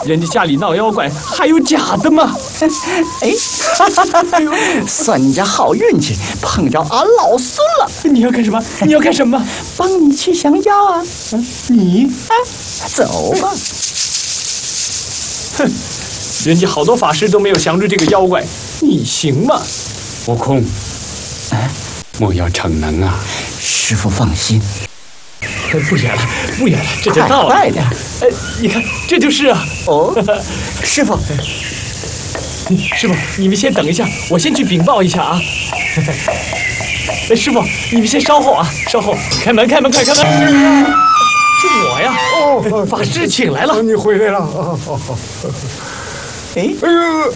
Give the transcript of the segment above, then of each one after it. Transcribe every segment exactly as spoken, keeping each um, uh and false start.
人家家里闹妖怪，还有假的吗？ 哎，算你家好运气，碰着俺老孙了。 你要干什么？你要干什么？ 帮你去降妖啊！ 你啊，走吧。 哼，人家好多法师都没有降住这个妖怪，你行吗？ 悟空， 哎， 莫要逞能啊！ 师傅放心。 不远了，不远了，这就到了。 快点！ 哎，你看，这就是啊。 哦，师傅， 师傅，你们先等一下，我先去禀报一下啊。哎，师傅，你们先稍后啊，稍后。开门，开门，快开门！是我呀。哦，法师请来了。 你回来了。 哎， 哎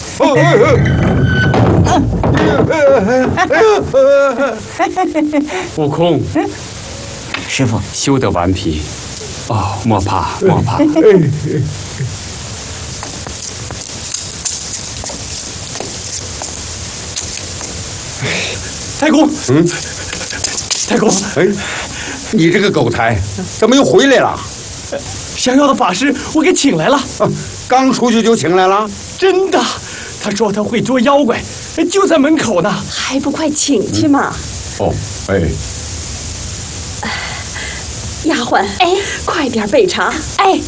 呦！ 悟空， 师傅修得顽皮。哦，莫怕，莫怕。 太公， 嗯， 太公， 哎，你这个狗才，怎么又回来了？ 降妖的法师，我给请来了。 啊，刚出去就请来了？ 真的，他说他会捉妖怪，就在门口呢。 还不快请去嘛！ 哦，哎， 丫鬟，哎，快点备茶，哎。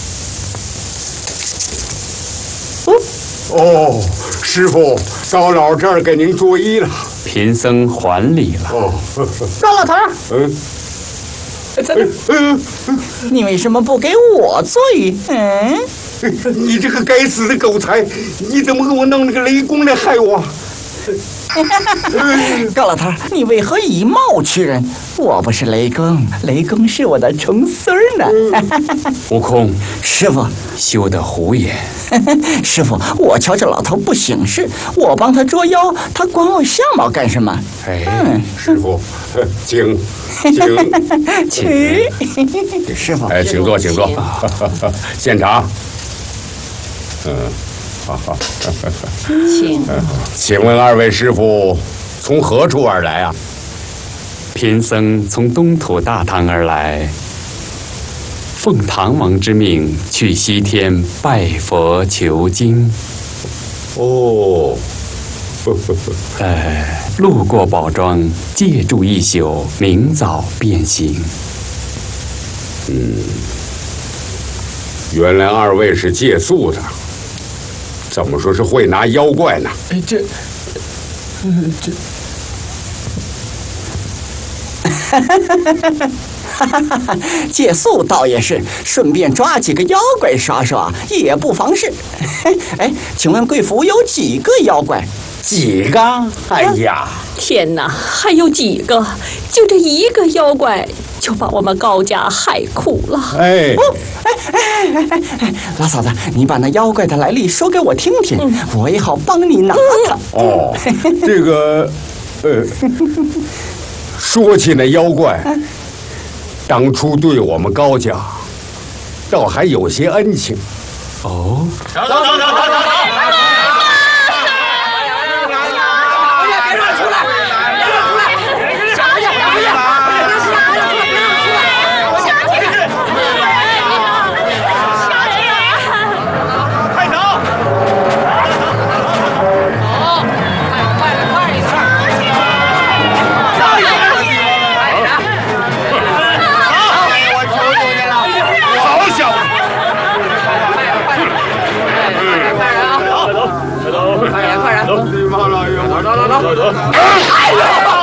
哦，师傅到老这儿给您作揖了。 贫僧还礼了。 哦， 高老头， 嗯， 在这， 嗯， 你为什么不给我作揖？嗯， 你这个该死的狗才，你怎么给我弄那个雷公来害我？ 高老头，你为何以貌取人？我不是雷公，雷公是我的重孙儿呢。 悟空， 师傅， 休得胡言。 师傅，我瞧这老头不省事，我帮他捉妖，他管我相貌干什么？ 哎，师傅，请，请， 请。师傅， 哎，请坐，请坐。现场。嗯。好好， 请。 请问二位师傅从何处而来啊？ 贫僧从东土大唐而来，奉唐王之命去西天拜佛求经。 哦， 呃，路过宝庄，借住一宿，明早便行。 嗯，原来二位是借宿的。怎么说是会拿妖怪呢？ 哎，这，呃，这， 借宿倒也是，顺便抓几个妖怪耍耍也不妨事。哎，请问贵府有几个妖怪？ 几个？哎呀， 天哪，还有几个？就这一个妖怪，就把我们高家害苦了。 哎， 哦，哎哎哎哎哎，老嫂子，你把那妖怪的来历说给我听听，嗯、我也好帮你拿他。 哦，这个，呃，说起那妖怪，当初对我们高家，倒还有些恩情。 哦， 走走走走走走！ 快点，快点，走！走走走走！ 哎呦！